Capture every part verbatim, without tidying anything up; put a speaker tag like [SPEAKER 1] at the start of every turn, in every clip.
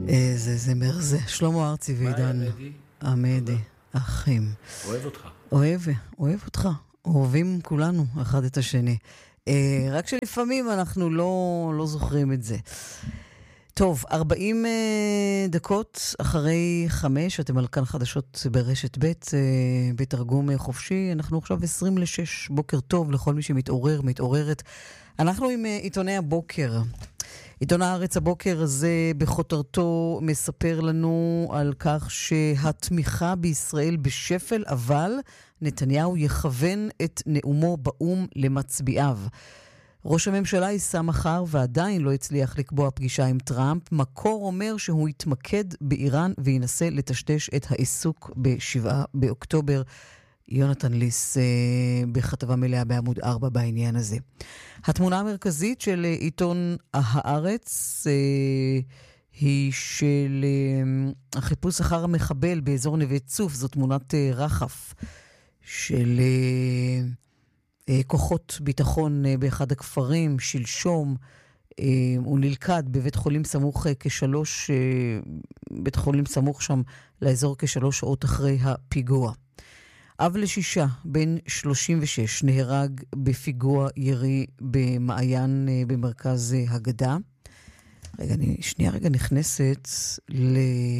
[SPEAKER 1] איזה זמר זה. שלמה ארצי ועידן עמדי, אחים.
[SPEAKER 2] אוהב אותך.
[SPEAKER 1] אוהב, אוהב אותך. אוהבים כולנו אחד את השני. אה, רק שלפעמים אנחנו לא, לא זוכרים את זה. טוב, ארבעים אה, דקות אחרי חמש, אתם על כאן חדשות ברשת ב', אה, בתרגום חופשי. אנחנו עכשיו עשרים לשש, בוקר טוב לכל מי שמתעורר, מתעוררת. אנחנו עם אה, עיתוני הבוקר. עיתון הארץ הבוקר הזה בכותרתו מספר לנו על כך שהתמיכה בישראל בשפל, אבל נתניהו יכוון את נאומו באום למצביעיו. ראש הממשלה ייסע מחר ועדיין לא הצליח לקבוע פגישה עם טראמפ. מקור אומר שהוא יתמקד באיראן וינסה לטשטש את העיסוק בשבעה באוקטובר. יונתן ליס אה, בכתבה מלאה בעמוד ארבע בעניין הזה. התמונה המרכזית של עיתון הארץ אה, היא של אה, החיפוש אחר המחבל באזור נווה צוף. זו תמונת אה, רחף של אה, אה, כוחות ביטחון אה, באחד הכפרים, שלשום. אה, הוא נלכד בבית חולים סמוך אה, כשלוש, אה, בית חולים סמוך שם לאזור כשלוש שעות אחרי הפיגוע. אב לשישה, בן שלושים ושש, נהרג בפיגוע ירי במעיין במרכז הגדה. רגע, אני שנייה רגע נכנסת ל...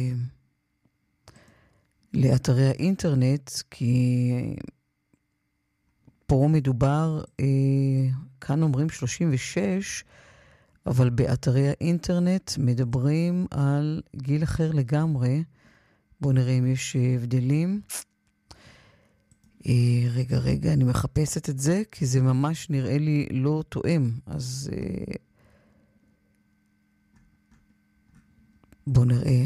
[SPEAKER 1] לאתרי האינטרנט, כי פה מדובר, אה, כאן אומרים שלושים ושש, אבל באתרי האינטרנט מדברים על גיל אחר לגמרי. בואו נראה אם יש הבדלים. רגע, רגע, אני מחפשת את זה, כי זה ממש נראה לי לא תואם. אז בואו נראה.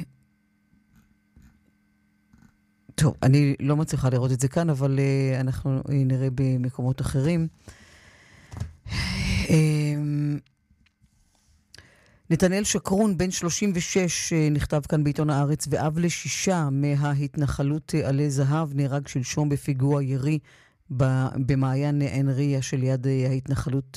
[SPEAKER 1] טוב, אני לא מצליחה לראות את זה כאן, אבל אנחנו נראה במקומות אחרים. נתנאל שקרון, בן שלושים ושש, נכתב כאן בעיתון הארץ, ואב לשישה מההתנחלות עלי זהב, נהרג שלשום בפיגוע ירי במעיין עין ריה שליד ההתנחלות.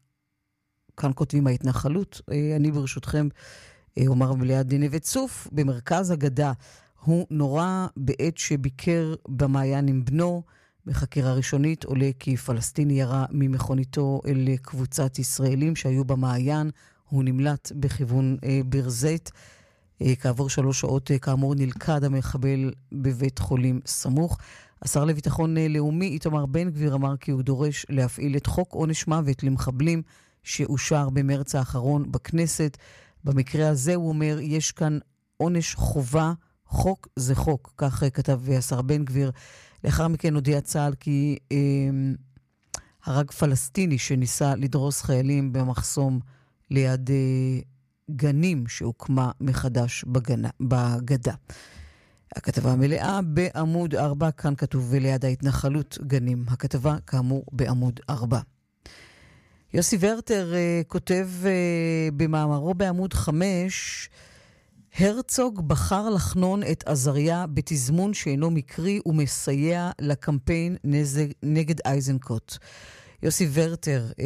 [SPEAKER 1] כאן כותבים ההתנחלות. אני ברשותכם אומר ליד נווה צוף, במרכז הגדה. הוא נורא בעת שביקר במעיין עם בנו. בחקירה ראשונית עולה כי פלסטיני ירה ממכוניתו אל קבוצת ישראלים שהיו במעיין. הוא נמלט בכיוון אה, ברזית. אה, כעבור שלוש שעות, אה, כאמור, נלכד המחבל בבית חולים סמוך. השר לביטחון אה, לאומי, איתמר בן גביר, אמר כי הוא דורש להפעיל את חוק עונש מוות למחבלים שאושר במרץ האחרון בכנסת. במקרה הזה, הוא אומר, יש כאן עונש חובה, חוק זה חוק. כך אה, כתב השר בן גביר. לאחר מכן הודיע צה"ל כי אה, הרג פלסטיני שניסה לדרוס חיילים במחסום ליד גנים שהוקמה מחדש בגנה, בגדה. הכתבה המלאה בעמוד ארבע, כאן כתוב ליד ההתנחלות גנים. הכתבה כאמור בעמוד ארבע. יוסי ורטר uh, כותב uh, במאמרו בעמוד חמש, הרצוג בחר לחנון את עזריה בתזמון שאינו מקרי ומסייע לקמפיין נזג, נגד איזנקוט. יוסי ורטר uh,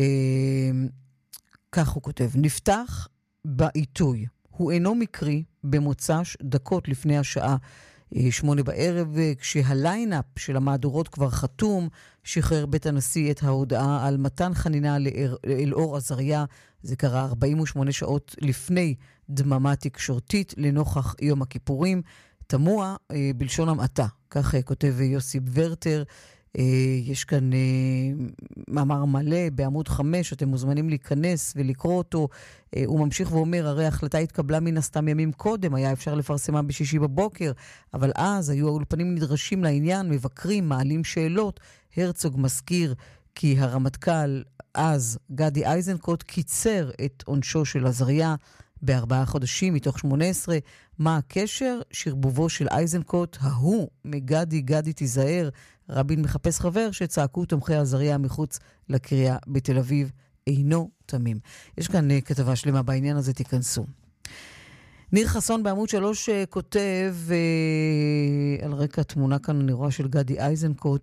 [SPEAKER 1] כך הוא כותב, נפתח בעיתוי. הוא אינו מקרי במוצ"ש דקות לפני השעה שמונה בערב, כשהליינאפ של המהדורות כבר חתום, שחרר בית הנשיא את ההודעה על מתן חנינה לאלאור עזריה. זה קרה ארבעים ושמונה שעות לפני דממה תקשורתית לנוכח יום הכיפורים. תמוה בלשון המעטה, כך כותב יוסי ורטר. יש כאן מאמר מלא בעמוד חמש, אתם מוזמנים להיכנס ולקרוא אותו. הוא ממשיך ואומר, הרי ההחלטה התקבלה מן הסתם ימים קודם, היה אפשר לפרסמה בשישי בבוקר, אבל אז היו האולפנים נדרשים לעניין, מבקרים, מעלים שאלות. הרצוג מזכיר כי הרמטכ"ל אז, גדי איזנקוט, קיצר את עונשו של עזריה בארבעה חודשים מתוך שמונה עשרה. מה הקשר? שרבובו של איזנקוט, ההוא מגדי גדי תיזהר, רבין מחפש חבר, שצעקו תומכי עזריה מחוץ לקריה בתל אביב, אינו תמים. יש כאן uh, כתבה שלמה בעניין הזה, תיכנסו. ניר חסון בעמוד שלוש uh, כותב uh, על רקע תמונה כאן אני רואה של גדי איזנקוט,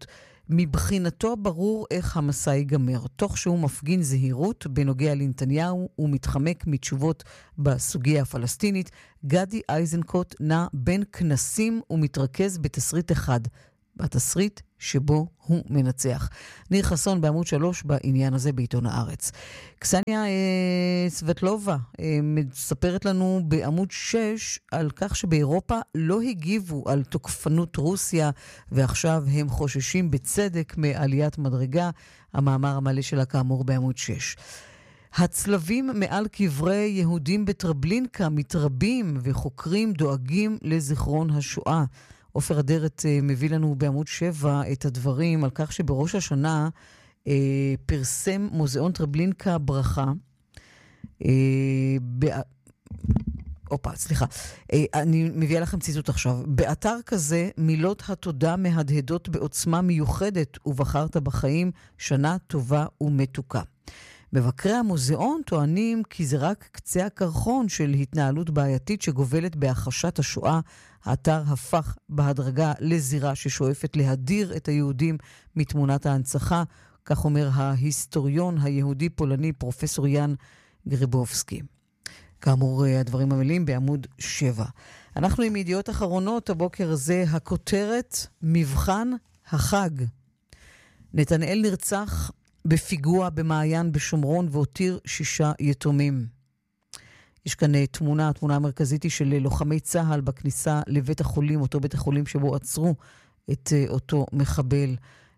[SPEAKER 1] מבחינתו ברור איך המסע ייגמר. תוך שהוא מפגין זהירות בנוגע לנתניהו ומתחמק מתשובות בסוגיה הפלסטינית, גדי איזנקוט נע בין כנסים ומתרכז בתסריט אחד, בתסריט שבו הוא מנצח. ניר חסון בעמוד שלוש בעניין הזה בעיתון הארץ. קסניה אה, סבטלובה אה, מספרת לנו בעמוד שש על כך שבאירופה לא הגיבו על תוקפנות רוסיה, ועכשיו הם חוששים בצדק מעליית מדרגה. המאמר המלא שלה כאמור בעמוד שש. הצלבים מעל קברי יהודים בטרבלינקה מתרבים, וחוקרים דואגים לזיכרון השואה. עופר אדרת מביא לנו בעמוד שבע את הדברים על כך שבראש השנה אה, פרסם מוזיאון טרבלינקה ברכה. אה, בא... אופה, סליחה. אה, אני מביאה לכם ציטוט עכשיו. באתר כזה מילות התודה מהדהדות בעוצמה מיוחדת, ובחרת בחיים שנה טובה ומתוקה. מבקרי המוזיאון טוענים כי זה רק קצה הקרחון של התנהלות בעייתית שגובלת בהכחשת השואה. האתר הפך בהדרגה לזירה ששואפת להדיר את היהודים מתמונת ההנצחה, כך אומר ההיסטוריון היהודי-פולני פרופסור יאן גריבובסקי. כאמור, הדברים המלאים בעמוד שבע. אנחנו עם ידיעות אחרונות הבוקר הזה. הכותרת, מבחן החג. נתנאל נרצח בפיגוע במעיין בשומרון והותיר שישה יתומים. יש כאן תמונה, התמונה המרכזית היא של לוחמי צהל בכניסה לבית החולים, אותו בית החולים שבו עצרו את אותו מחבל.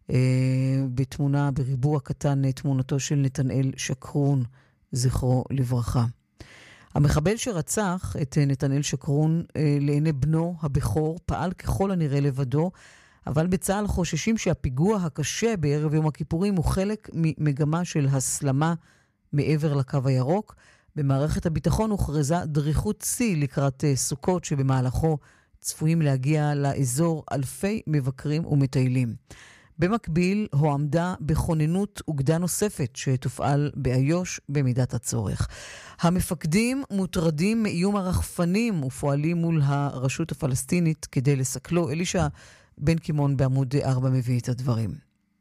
[SPEAKER 1] בתמונה, בריבוע קטן, תמונתו של נתנאל שקרון, זכרו לברכה. המחבל שרצח את נתנאל שקרון לעיני בנו הבכור פעל ככל הנראה לבדו, אבל בצה"ל חוששים שהפיגוע הקשה בערב יום הכיפורים הוא חלק ממגמה של הסלמה מעבר לקו הירוק. במערכת הביטחון הוכרזה דריכות שיא לקראת סוכות, שבמהלכו צפויים להגיע לאזור אלפי מבקרים ומטיילים. במקביל הועמדה בכוננות אוגדה נוספת שתופעל באיו"ש במידת הצורך. המפקדים מוטרדים מאיום הרחפנים ופועלים מול הרשות הפלסטינית כדי לסכלו. אלישע בן קימון בעמוד ארבע מביא את הדברים.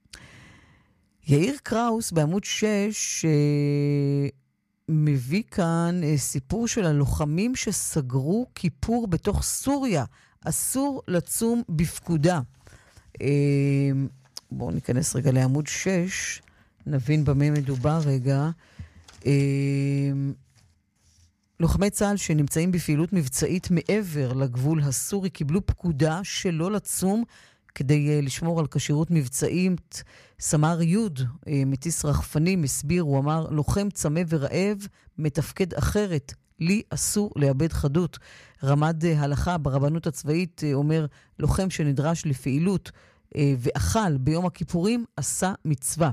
[SPEAKER 1] יאיר קראוס בעמוד שש מביא כאן סיפור של הלוחמים שסגרו כיפור בתוך סוריה. אסור לצום בפקודה. בואו ניכנס רגע לעמוד שש, נבין במה מדובר רגע. לוחמי צה"ל שנמצאים בפעילות מבצעית מעבר לגבול הסורי קיבלו פקודה שלא לצום כדי לשמור על כשירות מבצעית. סמ"ר יוד מטיס רחפנים הסביר, הוא אמר, לוחם צמא ורעב מתפקד אחרת, לי אסור לאבד חדות. רמ"ד הלכה ברבנות הצבאית אומר, לוחם שנדרש לפעילות ואכל ביום הכיפורים עשה מצווה.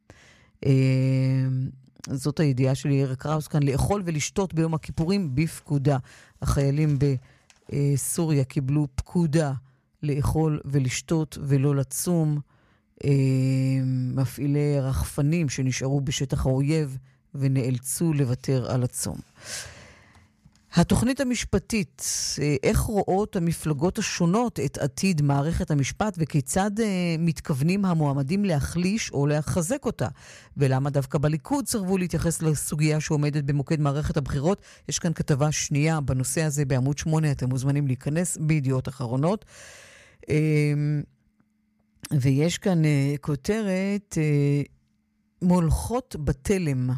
[SPEAKER 1] זאת הידיעה של יאיר קראוס כאן, לאכול ולשתות ביום הכיפורים בפקודה. החיילים בסוריה קיבלו פקודה לאכול ולשתות ולא לצום. מפעילי רחפנים שנשארו בשטח האויב ונאלצו לוותר על הצום. התוכנית המשפטית, איך רואות המפלגות השונות את עתיד מערכת המשפט וכיצד מתכוונים המועמדים להחליש או להחזק אותה? ולמה דווקא בליכוד סרבו להתייחס לסוגיה שעומדת במוקד מערכת הבחירות? יש כאן כתבה שנייה בנושא הזה בעמוד שמונה, אתם מוזמנים להיכנס בידיעות אחרונות. ויש כאן כותרת, מולכות בתלם.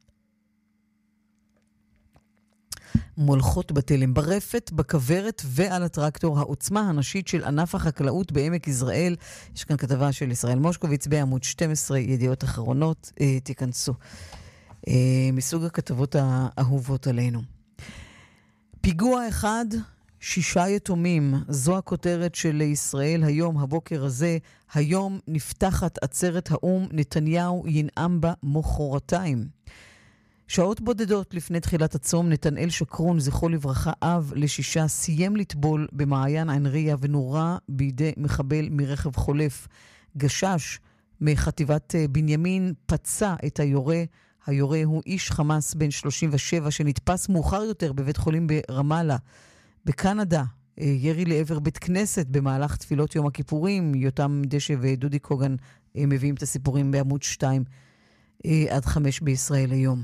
[SPEAKER 1] מולכות בתלם, ברפת, בכברת ועל הטרקטור, העוצמה הנשית של ענף החקלאות בעמק יזרעאל. יש כאן כתבה של ישראל מושקוביץ בעמוד שתים עשרה, ידיעות אחרונות, אה, תיכנסו. אה, מסוג הכתבות האהובות עלינו. פיגוע אחד, שישה יתומים, זו הכותרת של ישראל היום, הבוקר הזה. היום נפתחת עצרת האום, נתניהו ינאם בה מחרתיים. שעות בודדות לפני תחילת הצום, נתנאל שקרון, זכרו לברכה, אב לשישה, סיים לטבול במעיין עין ריה ונורה בידי מחבל מרכב חולף. גשש מחטיבת בנימין פצע את היורה. היורה הוא איש חמאס בן שלושים ושבע שנתפס מאוחר יותר בבית חולים ברמאללה. בקנדה ירי לעבר בית כנסת במהלך תפילות יום הכיפורים. יותם דשא ודודי קוגן מביאים את הסיפורים בעמוד שתיים עד חמש בישראל היום.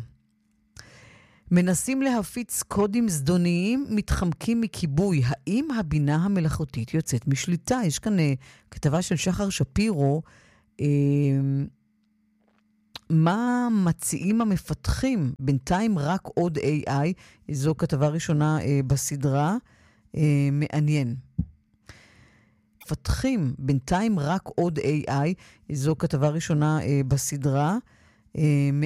[SPEAKER 1] מנסים להפיץ קודים זדוניים, מתחמקים מכיבוי. האם הבינה המלאכותית יוצאת משליטה? יש כאן כתבה של שחר שפירו, מה מציעים המפתחים? בינתיים רק עוד איי איי, זו כתבה ראשונה בסדרה, מעניין. מפתחים, בינתיים רק עוד איי איי, זו כתבה ראשונה בסדרה,